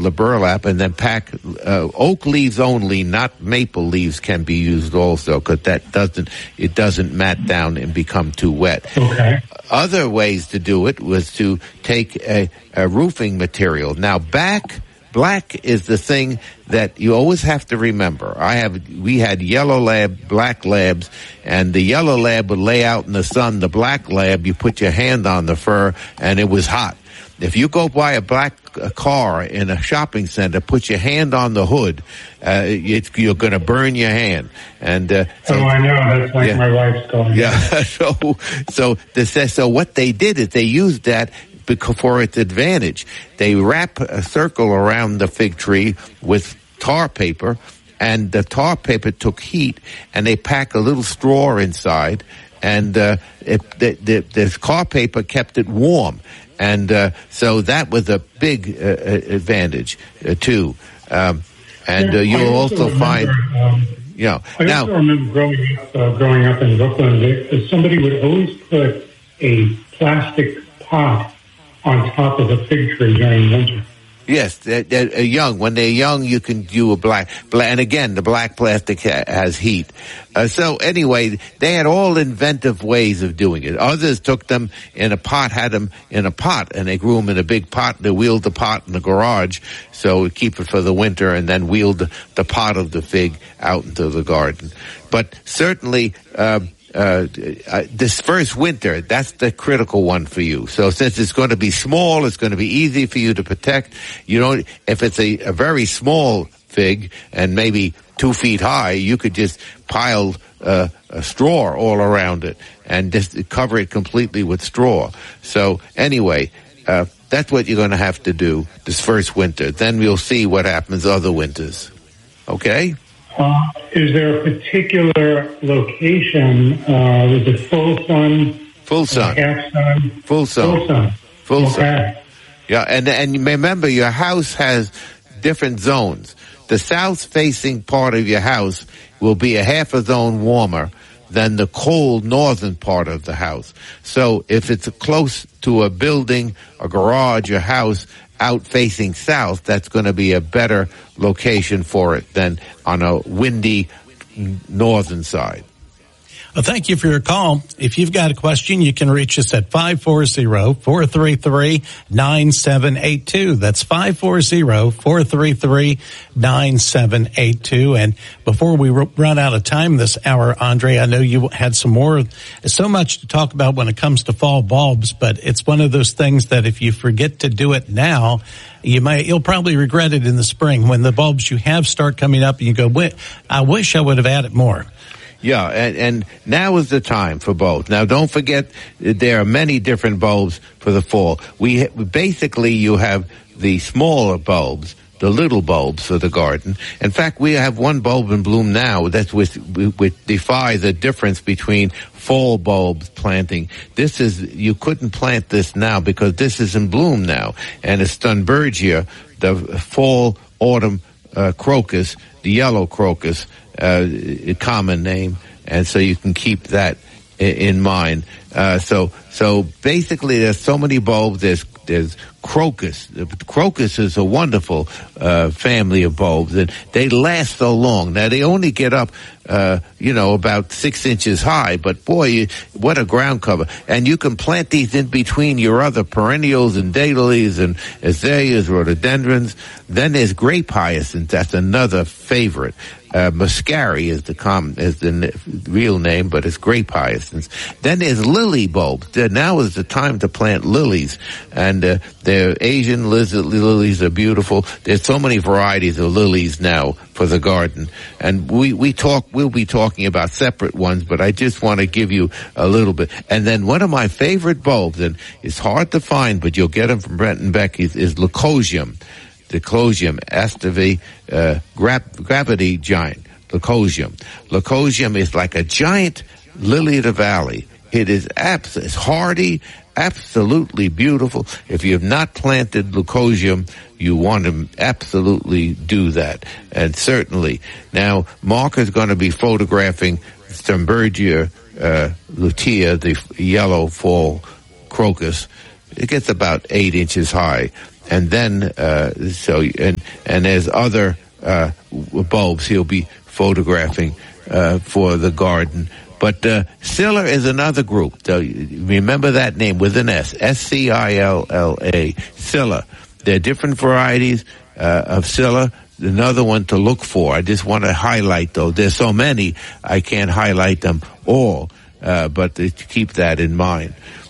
the burlap, and then pack oak leaves only, not maple leaves can be used also, because it doesn't mat down and become too wet. Okay. Other ways to do it was to take a roofing material. Now, black is the thing that you always have to remember. We had yellow lab, black labs, and the yellow lab would lay out in the sun. The black lab, you put your hand on the fur, and it was hot. If you go buy a black car in a shopping center, put your hand on the hood, you're going to burn your hand. And I know, that's like my wife's going. Yeah. So what they did is they used that for its advantage. They wrap a circle around the fig tree with tar paper, and the tar paper took heat, and they pack a little straw inside, and the tar paper kept it warm. And so that was a big advantage too. You'll also find, I also remember growing up in Brooklyn, somebody would always put a plastic pot on top of a fig tree during winter. Yes, they're young. When they're young, you can do a black, and again, the black plastic has heat. So anyway, they had all inventive ways of doing it. Others took them in a pot, had them in a pot, and they grew them in a big pot. They wheeled the pot in the garage, so keep it for the winter, and then wheeled the pot of the fig out into the garden. But certainly, this first winter, that's the critical one for you. So since it's going to be small, it's going to be easy for you to protect. If it's a very small fig and maybe 2 feet high, you could just pile a straw all around it and just cover it completely with straw. So anyway, that's what you're going to have to do this first winter. Then we'll see what happens other winters. Okay? Is there a particular location? Is it full sun? Full sun. Half sun? Full sun. Full sun. Full sun. Okay. Yeah, and remember, your house has different zones. The south-facing part of your house will be a half a zone warmer than the cold northern part of the house. So if it's close to a building, a garage, a house, out facing south, that's going to be a better location for it than on a windy northern side. Well, thank you for your call. If you've got a question, you can reach us at 540-433-9782. That's 540-433-9782. And before we run out of time this hour, Andre, I know you had so much to talk about when it comes to fall bulbs, but it's one of those things that if you forget to do it now, you'll probably regret it in the spring when the bulbs you have start coming up and you go, I wish I would have added more. Yeah, and now is the time for both. Now, don't forget, there are many different bulbs for the fall. Basically, you have the smaller bulbs, the little bulbs for the garden. In fact, we have one bulb in bloom now that would defy the difference between fall bulbs planting. You couldn't plant this now because this is in bloom now. And it's Thunbergia, the fall autumn crocus, the yellow crocus, a common name, and so you can keep that in mind. So basically, there's so many bulbs. There's crocus. Crocus is a wonderful family of bulbs, and they last so long. Now they only get up, about 6 inches high, but boy, what a ground cover! And you can plant these in between your other perennials and daylilies and azaleas, rhododendrons. Then there's grape hyacinth. That's another favorite. Muscari is the real name, but it's grape hyacinths. Then there's lily bulbs. Now is the time to plant lilies, and the Asian lilies are beautiful. There's so many varieties of lilies now for the garden, and we'll be talking about separate ones, but I just want to give you a little bit. And then one of my favorite bulbs, and it's hard to find, but you'll get them from Brent and Beck, is Leucosium. The Leucosium, Astave, gravity giant, Leucosium. Leucosium is like a giant lily of the valley. It is it's hardy, absolutely beautiful. If you have not planted Leucosium, you want to absolutely do that. And certainly. Now, Mark is going to be photographing Thunbergia lutea, the yellow fall crocus. It gets about 8 inches high. and then and there's other bulbs he'll be photographing for the garden. But Scilla is another group. Remember that name with an S. Scilla. Scilla. There are different varieties of Scilla. Another one to look for. I just want to highlight, though. There's so many, I can't highlight them all, but to keep that in mind.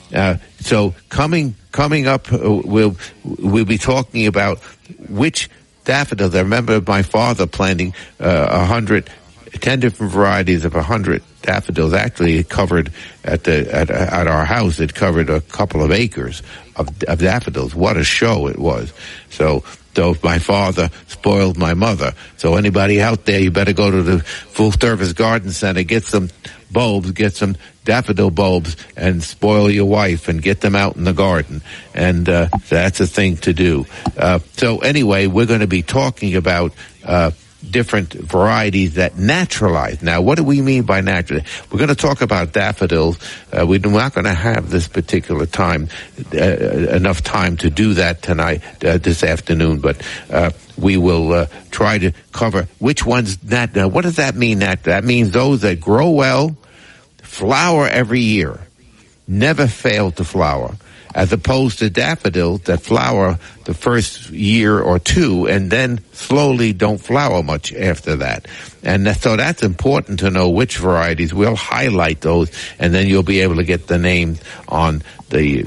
So coming up, we'll be talking about which daffodils. I remember my father planting 10 different varieties of 100 daffodils. Actually, it covered at our house. It covered a couple of acres of daffodils. What a show it was! So my father spoiled my mother. So anybody out there, you better go to the Full Service Garden Center, get some bulbs, get some daffodil bulbs, and spoil your wife and get them out in the garden. And that's a thing to do. So anyway, we're going to be talking about different varieties that naturalize. Now, what do we mean by natural? We're going to talk about daffodils. We're not going to have this particular time, enough time to do that tonight, this afternoon, but we will try to cover which ones natural. What does that mean, natural? That means those that grow well, flower every year, never fail to flower, as opposed to daffodils that flower the first year or two and then slowly don't flower much after that. And so that's important to know which varieties. We'll highlight those, and then you'll be able to get the names on the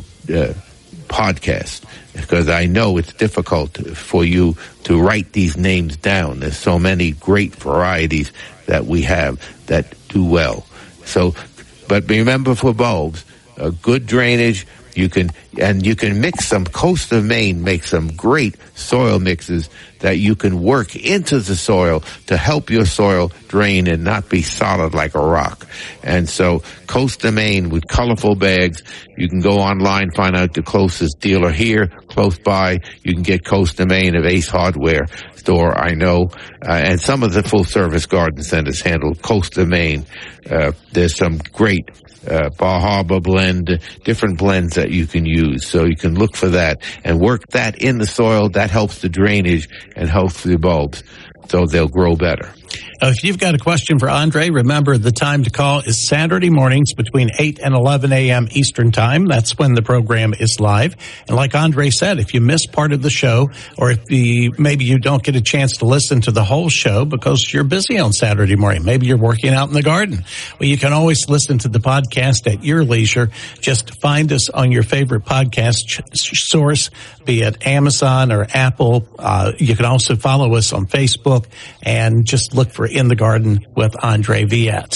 podcast, because I know it's difficult for you to write these names down. There's so many great varieties that we have that do well. So, but remember, for bulbs, good drainage. You can mix some. Coast of Maine makes some great soil mixes that you can work into the soil to help your soil drain and not be solid like a rock. And so Coast of Maine with colorful bags, you can go online, find out the closest dealer here, close by. You can get Coast of Maine of Ace Hardware store, I know. And some of the full service garden centers handle Coast of Maine. There's some great Bar Harbor blend, different blends that you can use. So you can look for that and work that in the soil. That helps the drainage and helps the bulbs, so they'll grow better. If you've got a question for Andre, remember the time to call is Saturday mornings between 8 and 11 a.m. Eastern Time. That's when the program is live. And like Andre said, if you miss part of the show, or if maybe you don't get a chance to listen to the whole show because you're busy on Saturday morning, maybe you're working out in the garden, well, you can always listen to the podcast at your leisure. Just find us on your favorite podcast source, be it Amazon or Apple. You can also follow us on Facebook and just look for In the Garden with Andre Viette.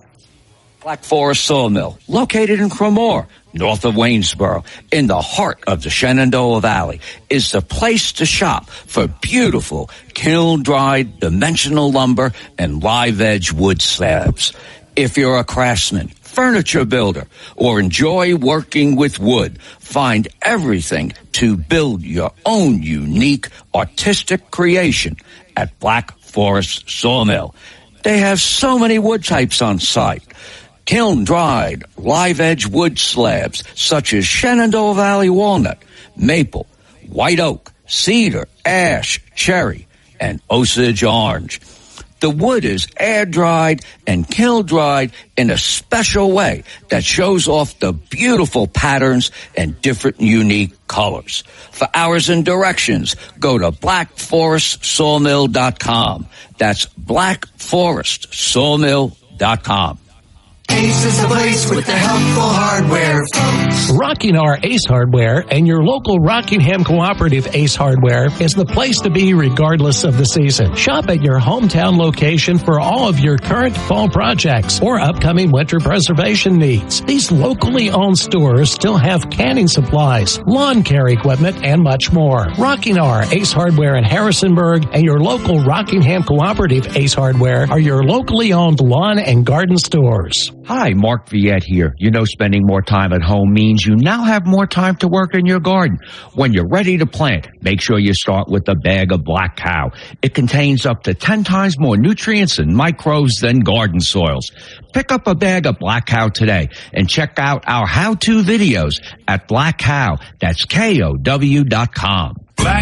Black Forest Sawmill, located in Cremore, north of Waynesboro, in the heart of the Shenandoah Valley, is the place to shop for beautiful kiln-dried dimensional lumber and live-edge wood slabs. If you're a craftsman, furniture builder, or enjoy working with wood, find everything to build your own unique artistic creation at Black Forest Sawmill. They have so many wood types on site. Kiln-dried, live-edge wood slabs such as Shenandoah Valley walnut, maple, white oak, cedar, ash, cherry, and Osage orange. The wood is air-dried and kiln-dried in a special way that shows off the beautiful patterns and different unique colors. For hours and directions, go to blackforestsawmill.com. That's blackforestsawmill.com. Ace is the place with the helpful hardware, folks. Rockingham Ace Hardware and your local Rockingham Cooperative Ace Hardware is the place to be regardless of the season. Shop at your hometown location for all of your current fall projects or upcoming winter preservation needs. These locally owned stores still have canning supplies, lawn care equipment, and much more. Rockingham Ace Hardware in Harrisonburg and your local Rockingham Cooperative Ace Hardware are your locally owned lawn and garden stores. Hi, Mark Viette here. You know, spending more time at home means you now have more time to work in your garden. When you're ready to plant, make sure you start with a bag of Black Cow. It contains up to 10 times more nutrients and microbes than garden soils. Pick up a bag of Black Cow today and check out our how-to videos at Black Cow. That's KOW.com.